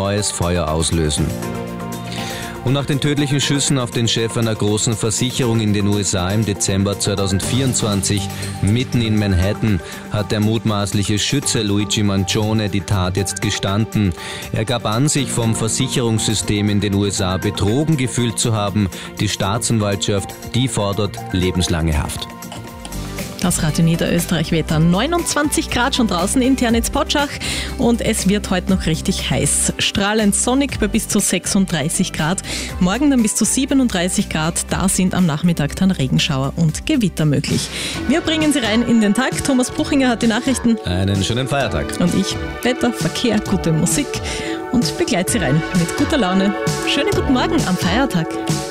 neues Feuer auslösen. Und nach den tödlichen Schüssen auf den Chef einer großen Versicherung in den USA im Dezember 2024 mitten in Manhattan hat der mutmaßliche Schütze Luigi Mangione die Tat jetzt gestanden. Er gab an, sich vom Versicherungssystem in den USA betrogen gefühlt zu haben. Die Staatsanwaltschaft, die fordert lebenslange Haft. Das Radio Niederösterreich-Wetter. 29 Grad schon draußen in Ternitz-Potschach und es wird heute noch richtig heiß. Strahlend sonnig bei bis zu 36 Grad. Morgen dann bis zu 37 Grad. Da sind am Nachmittag dann Regenschauer und Gewitter möglich. Wir bringen Sie rein in den Tag. Thomas Bruchinger hat die Nachrichten. Einen schönen Feiertag. Und ich, Wetter, Verkehr, gute Musik und begleite Sie rein mit guter Laune. Schönen guten Morgen am Feiertag.